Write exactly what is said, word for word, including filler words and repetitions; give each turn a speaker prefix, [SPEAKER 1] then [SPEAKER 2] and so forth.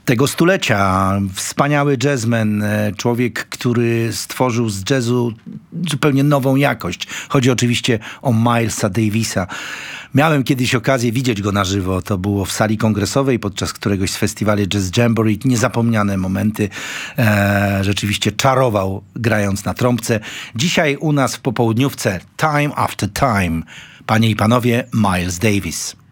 [SPEAKER 1] tego stulecia. Wspaniały jazzman, człowiek, który stworzył z jazzu zupełnie nową jakość. Chodzi oczywiście o Milesa Davisa. Miałem kiedyś okazję widzieć go na żywo. To było w sali kongresowej podczas któregoś z festiwali Jazz Jamboree. Niezapomniane momenty. E, rzeczywiście czarował, grając na trąbce. Dzisiaj u nas w popołudniówce Time After Time. Panie i panowie, Miles Davis.